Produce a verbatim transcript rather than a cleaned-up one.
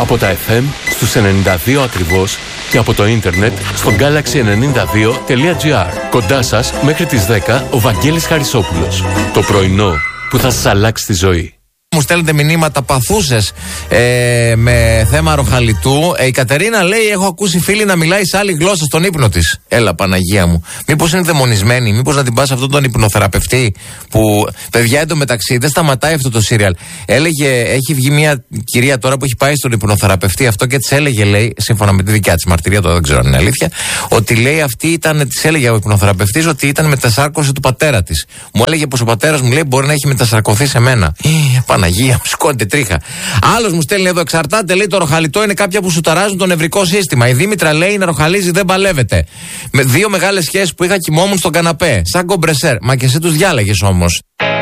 Από τα εφ εμ στους ενενήντα δύο ακριβώς και από το ίντερνετ στο γκάλαξι ενενήντα δύο τελεία τζι άρ. Κοντά σας μέχρι τις δέκα ο Βαγγέλης Χαρισόπουλος. Το πρωινό που θα σας αλλάξει τη ζωή. Μου στέλνετε μηνύματα παθούσες ε, με θέμα ροχαλιτού. Ε, η Κατερίνα λέει: έχω ακούσει φίλη να μιλάει σε άλλη γλώσσα στον ύπνο της. Έλα, Παναγία μου. Μήπως είναι δαιμονισμένη, μήπως να την πας αυτόν τον υπνοθεραπευτή που. Παιδιά, εντωμεταξύ δεν σταματάει αυτό το σύριαλ. Έλεγε, έχει βγει μια κυρία τώρα που έχει πάει στον υπνοθεραπευτή αυτό και της έλεγε, λέει, σύμφωνα με τη δικιά της μαρτυρία, τώρα δεν ξέρω αν είναι αλήθεια, ότι λέει αυτή ήταν, της έλεγε ο υπνοθεραπευτής ότι ήταν μετασάρκωση του πατέρα της. Μου έλεγε πως ο πατέρας μου λέει μπορεί να έχει μετασαρκωθεί σε μένα. Παναγία μου, σκόντε τρίχα. Άλλος μου στέλνει εδώ: εξαρτάται, λέει, το ροχαλιτό είναι κάποια που σου ταράζουν το νευρικό σύστημα. Η Δήμητρα λέει: να ροχαλίζει δεν παλεύεται. Με δύο μεγάλες σχέσεις που είχα κοιμόμουν στον καναπέ. Σαν κομπρεσέρ. Μα και εσύ τους διάλεγες όμως.